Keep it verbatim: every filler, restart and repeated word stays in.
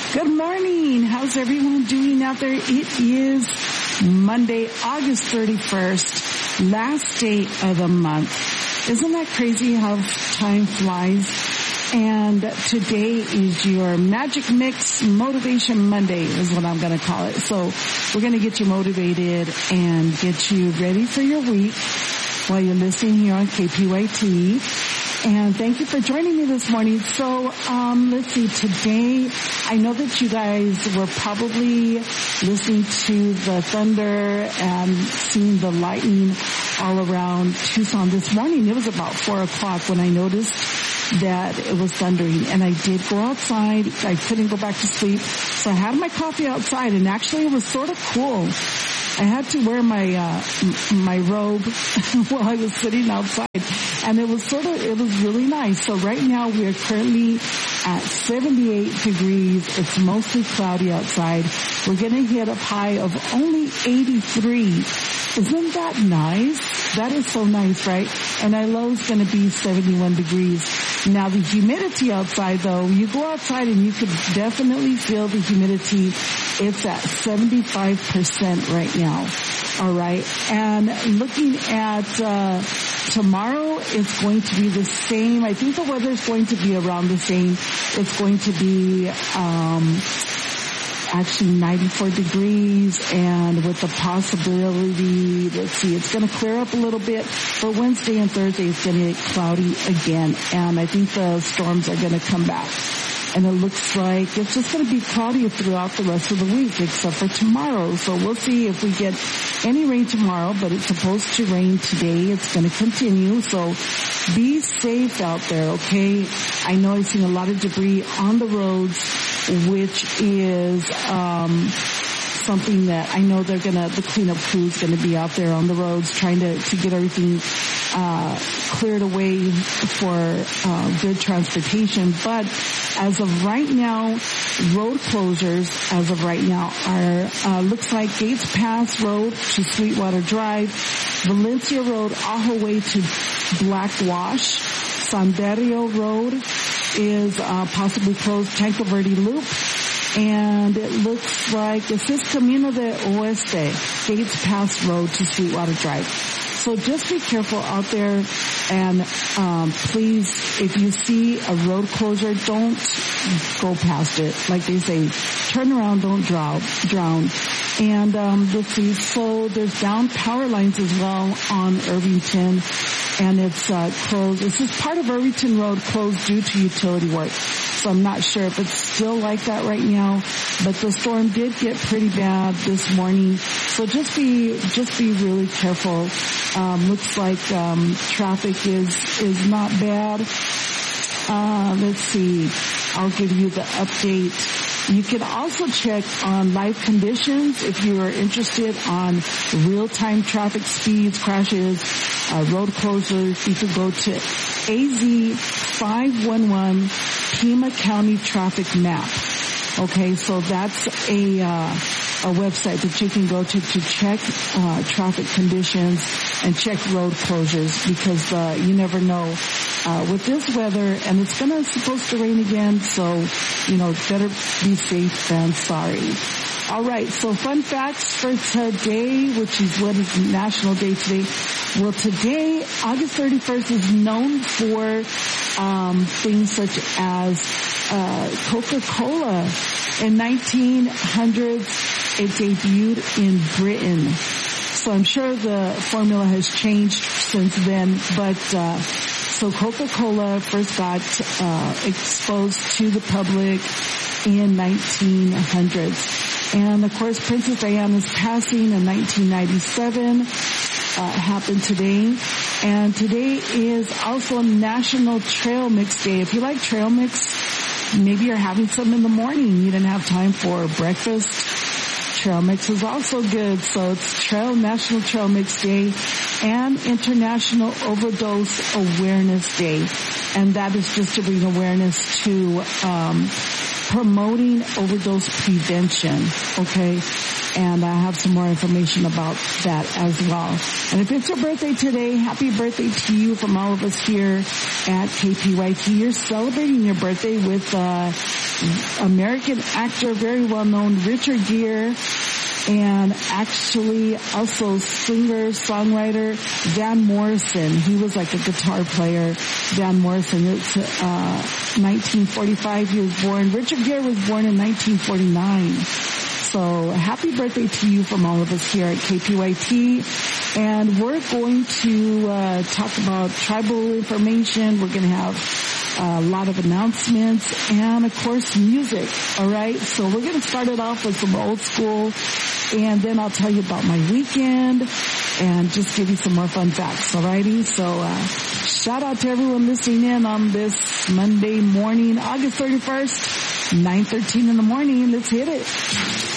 Good morning. How's everyone doing out there? It is Monday, August thirty-first, last day of the month. Isn't that crazy how time flies? And today is your Magic Mix Motivation Monday is what I'm going to call it. So we're going to get you motivated and get you ready for your week while you're listening here on K P Y T. And thank you for joining me this morning. So, um, let's see, today, I know that you guys were probably listening to the thunder and seeing the lightning all around Tucson this morning. It was about four o'clock when I noticed that it was thundering, and I did go outside. I couldn't go back to sleep, so I had my coffee outside, and actually it was sort of cool. I had to wear my uh my robe while I was sitting outside, and it was sort of it was really nice. So right now we are currently at seventy-eight degrees. It's mostly cloudy outside. We're going to hit a high of only eighty-three. Isn't that nice? That is so nice, right? And our low is going to be seventy-one degrees. Now the humidity outside, though, you go outside and you could definitely feel the humidity. It's at seventy-five percent right now. All right. And looking at uh tomorrow, it's going to be the same. I think the weather is going to be around the same. It's going to be um actually ninety-four degrees, and with the possibility, let's see, it's going to clear up a little bit, but Wednesday and Thursday it's going to get cloudy again, and I think the storms are going to come back. And it looks like it's just going to be cloudy throughout the rest of the week, except for tomorrow. So we'll see if we get any rain tomorrow, but it's supposed to rain today. It's going to continue. So be safe out there, okay? I know I've seen a lot of debris on the roads, which is um something that I know they're going to, the cleanup crew is going to be out there on the roads trying to, to get everything uh cleared away for uh good transportation. But as of right now, road closures as of right now are, uh looks like Gates Pass Road to Sweetwater Drive, Valencia Road all the way to Black Wash, Sandario Road is uh possibly closed, Tanque Verde Loop, and it looks like it says Camino de Oeste, Gates Pass Road to Sweetwater Drive. So just be careful out there, and um please, if you see a road closure, don't go past it. Like they say, turn around, don't drown. drown. And um let's see, so there's down power lines as well on Irvington, and it's uh closed. This is part of Irvington Road closed due to utility work. So I'm not sure if it's still like that right now, but the storm did get pretty bad this morning. So just be, just be really careful. Um, looks like, um, traffic is, is not bad. Uh, let's see. I'll give you the update. You can also check on live conditions if you are interested on real-time traffic speeds, crashes, uh, road closures. You can go to A Z five one one Pima County Traffic Map. Okay, so that's a uh, a website that you can go to to check uh traffic conditions and check road closures, because uh you never know uh with this weather, and it's gonna supposed to rain again, so you know, better be safe than sorry. All right, so fun facts for today, which is what is National Day today. Well, today, August thirty-first, is known for um things such as uh Coca-Cola. In nineteen hundreds, it debuted in Britain. So I'm sure the formula has changed since then, but uh so Coca-Cola first got uh exposed to the public in nineteen hundreds. And of course, Princess Diana's passing in nineteen ninety-seven uh happened today. And today is also National Trail Mix Day. If you like trail mix, maybe you're having some in the morning. You didn't have time for breakfast. Trail mix is also good. So it's Trail National Trail Mix Day and International Overdose Awareness Day. And that is just to bring awareness to um promoting overdose prevention. Okay. And I have some more information about that as well. And if it's your birthday today, happy birthday to you from all of us here at K P Y T. You're celebrating your birthday with uh American actor, very well known, Richard Gere, and actually also singer, songwriter, Van Morrison. He was like a guitar player, Van Morrison. It's, uh, nineteen forty-five he was born. Richard Gere was born in nineteen forty-nine. So happy birthday to you from all of us here at K P Y T. And we're going to, uh, talk about tribal information. We're going to have a lot of announcements and of course music. All right. So we're going to start it off with some old school, and then I'll tell you about my weekend and just give you some more fun facts. All righty. So, uh, shout out to everyone listening in on this Monday morning, August thirty-first, nine thirteen in the morning. Let's hit it.